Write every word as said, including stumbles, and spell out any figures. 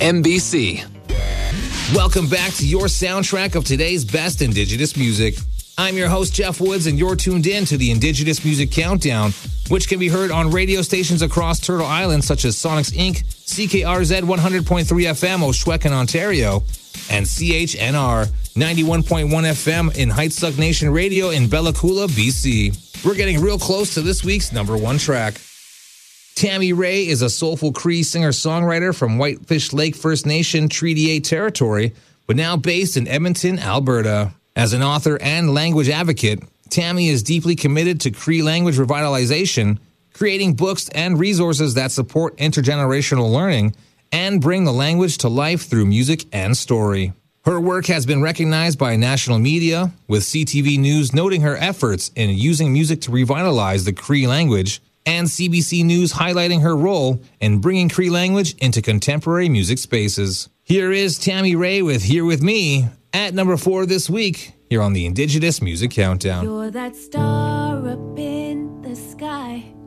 M B C. Welcome back to your soundtrack of today's best Indigenous music. I'm your host, Jeff Woods, and you're tuned in to the Indigenous Music Countdown, which can be heard on radio stations across Turtle Island, such as Sonics Incorporated, C K R Z one hundred point three F M, Oshwekan, Ontario, and C H N R ninety-one point one F M in Heightsuck Nation Radio in Bella Coola, B C. We're getting real close to this week's number one track. Tammy Rae is a soulful Cree singer-songwriter from Whitefish Lake First Nation Treaty eight territory, but now based in Edmonton, Alberta. As an author and language advocate, Tammy is deeply committed to Cree language revitalization, creating books and resources that support intergenerational learning and bring the language to life through music and story. Her work has been recognized by national media, with C T V News noting her efforts in using music to revitalize the Cree language, and C B C News highlighting her role in bringing Cree language into contemporary music spaces. Here is Tammy Rae with Here With Me at number four this week here on the Indigenous Music Countdown. You're that star up in the sky,